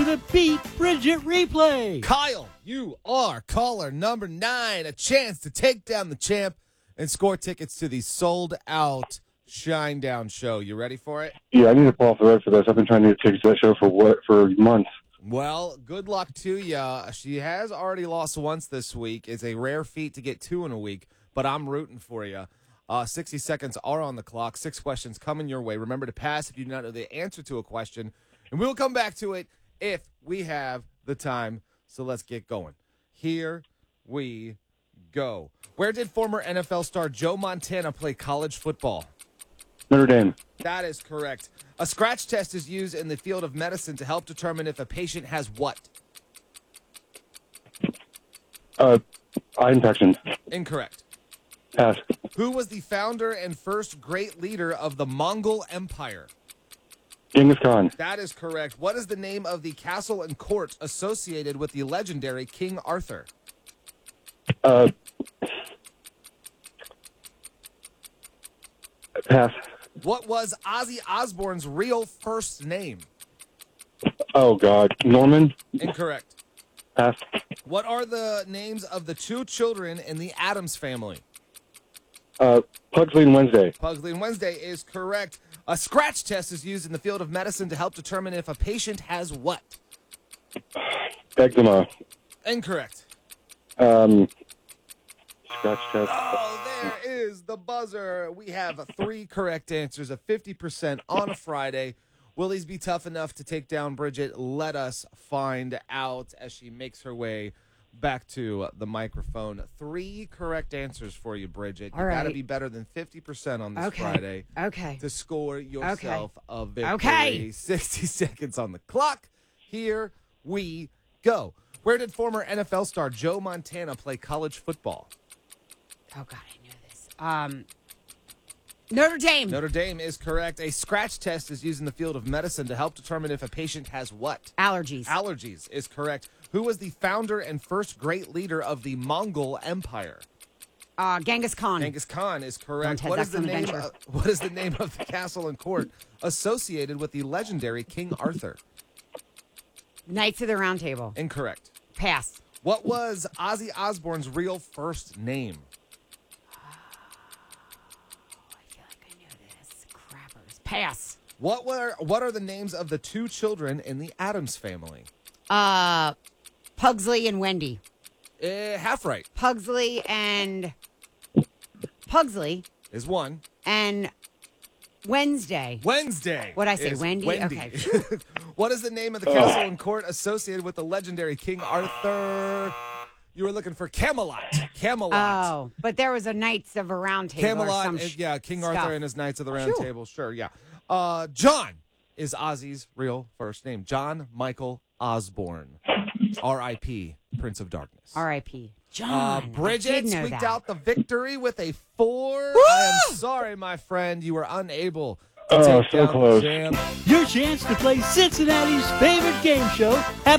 the Beat Bridget replay. Kyle, you are caller number 9. A chance to take down the champ and score tickets to the sold-out Shinedown show. You ready for it? Yeah, I need to fall off the road for this. I've been trying to get tickets to that show for months. Well, good luck to you. She has already lost once this week. It's a rare feat to get 2 in a week, but I'm rooting for you. 60 seconds are on the clock. 6 questions coming your way. Remember to pass if you do not know the answer to a question, and we'll come back to it if we have the time. So let's get going. Here we go. Where did former NFL star Joe Montana play college football? Notre Dame. That is correct. A scratch test is used in the field of medicine to help determine if a patient has what? Eye infection. Incorrect. Pass. Who was the founder and first great leader of the Mongol Empire? Genghis Khan. That is correct. What is the name of the castle and court associated with the legendary King Arthur? Pass. What was Ozzy Osbourne's real first name? Oh, God. Norman. Incorrect. Pass. What are the names of the 2 children in the Addams family? Pugsley and Wednesday. Pugsley and Wednesday is correct. A scratch test is used in the field of medicine to help determine if a patient has what? Eczema. Incorrect. Scratch test. Oh, there is the buzzer. We have 3 correct answers, a 50% on a Friday. Will these be tough enough to take down Bridget? Let us find out as she makes her way back to the microphone. 3 correct answers for you, Bridget. You got to be better than 50% on this Friday. Okay. To score yourself a victory. Okay. 60 seconds on the clock. Here we go. Where did former NFL star Joe Montana play college football? Oh, God, I knew this. Notre Dame. Notre Dame is correct. A scratch test is used in the field of medicine to help determine if a patient has what? Allergies. Allergies is correct. Who was the founder and first great leader of the Mongol Empire? Genghis Khan. Genghis Khan is correct. Ted, What is that's the an name? adventure. What is the name of the castle and court associated with the legendary King Arthur? Knights of the Round Table. Incorrect. Pass. What was Ozzy Osbourne's real first name? I feel like I knew this. Crappers. Pass. What are the names of the 2 children in the Addams family? Pugsley and Wendy. Half right. Pugsley Is 1. and Wednesday. Wednesday. What'd I say, is Wendy? Wendy. Okay. What is the name of the castle and court associated with the legendary King Arthur? You were looking for Camelot. Camelot. Oh, but there was a Knights of a Round Table. Camelot. or some King stuff. Arthur and his Knights of the Round Phew. Table. Sure, yeah. John is Ozzy's real first name. John Michael Osborne. R.I.P. Prince of Darkness. R.I.P. John. Bridget I did know squeaked that. out the victory with a 4. Woo! I am sorry, my friend. You were unable to Oh, take so down close. the jam. Your chance to play Cincinnati's favorite game show.